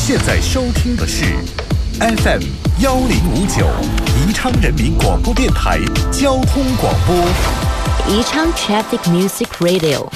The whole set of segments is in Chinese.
现在收听的是 FM 1059宜昌人民广播电台交通广播， 宜昌 Traffic Music Radio。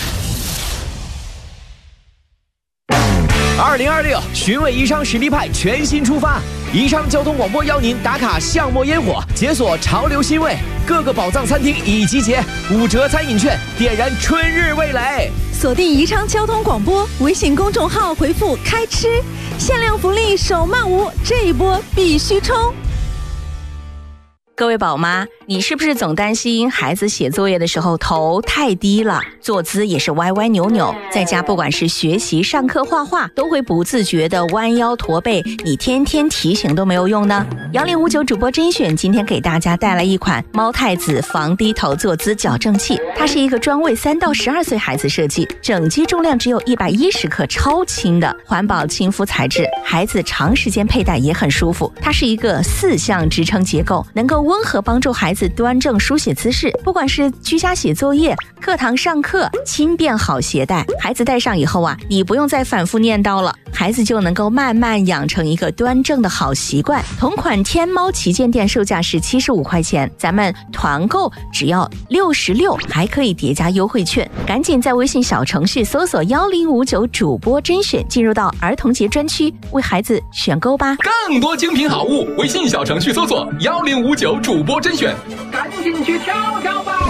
2026寻味宜昌实力派全新出发，宜昌交通广播邀您打卡巷陌烟火，解锁潮流新味，各个宝藏餐厅已集结，5折餐饮券，点燃春日味蕾。 锁定宜昌交通广播微信公众号，回复开吃，限量福利手慢无，这一波必须冲！ 各位宝妈，你是不是总担心孩子写作业的时候头太低了，坐姿也是歪歪扭扭，在家不管是学习、上课、画画，都会不自觉的弯腰驼背，你天天提醒都没有用呢？1059主播甄选今天给大家带来一款猫太子防低头坐姿矫正器，它是一个专为3到12岁孩子设计，整机重量只有110克，超轻的环保亲肤材质，孩子长时间佩戴也很舒服。它是一个4项支撑结构，能够温和帮助孩子端正书写姿势，不管是居家写作业、课堂上课，轻便好携带。孩子戴上以后啊，你不用再反复念叨了，孩子就能够慢慢养成一个端正的好习惯。同款天猫旗舰店售价是75块钱，咱们团购只要66，还可以叠加优惠券。赶紧在微信小程序搜索1059主播甄选，进入到儿童节专区，为孩子选购吧。 更多精品好物，微信小程序搜索1059主播甄选，赶紧去挑挑吧。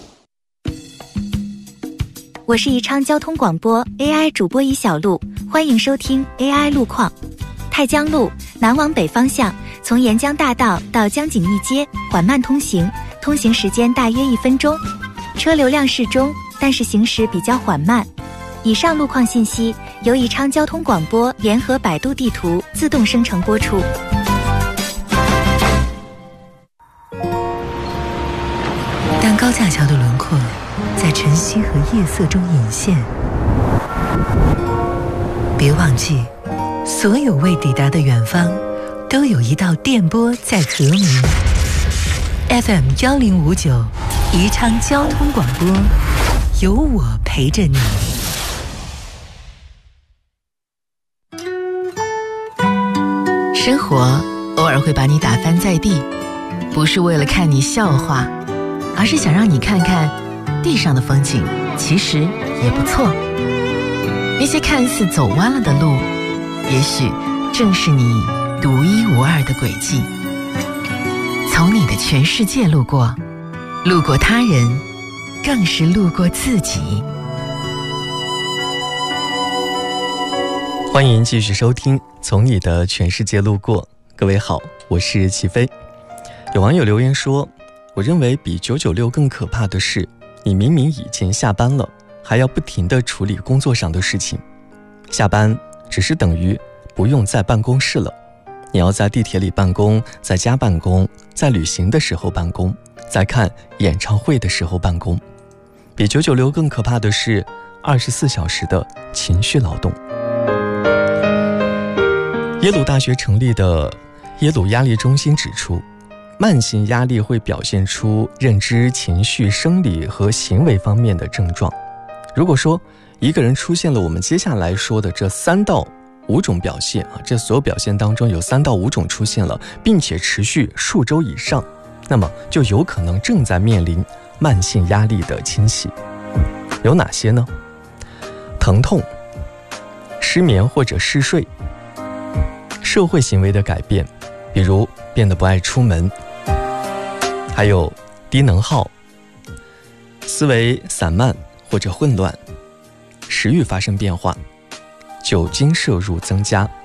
我是宜昌交通广播 AI 主播一小璐，欢迎收听 AI 路况。太江路南往北方向，从沿江大道到江景一街缓慢通行，通行时间大约1分钟，车流量适中，但是行驶比较缓慢。以上路况信息由宜昌交通广播联合百度地图自动生成播出。 当高架桥的轮廓在晨曦和夜色中隐现，别忘记，所有未抵达的远方，都有一道电波在和鸣。FM 1059宜昌交通广播，有我陪着你。生活偶尔会把你打翻在地，不是为了看你笑话，而是想让你看看地上的风景其实也不错。那些看似走弯了的路，也许正是你独一无二的轨迹。从你的全世界路过，路过他人，更是路过自己。 欢迎继续收听《从你的全世界路过》。各位好，我是齐飞。有网友留言说，我认为比996更可怕的是，你明明已经下班了，还要不停地处理工作上的事情。下班只是等于不用在办公室了，你要在地铁里办公，在家办公，在旅行的时候办公，在看演唱会的时候办公。比996更可怕的是24小时的情绪劳动。耶鲁大学成立的耶鲁压力中心指出，慢性压力会表现出认知、情绪、生理和行为方面的症状。如果说一个人出现了我们接下来说的这3到5种表现这所有表现当中有3到5种出现了，并且持续数周以上，那么就有可能正在面临慢性压力的侵袭。有哪些呢？疼痛、失眠或者嗜睡，社会行为的改变，比如变得不爱出门，还有低能耗、思维散漫或者混乱，食欲发生变化，酒精摄入增加，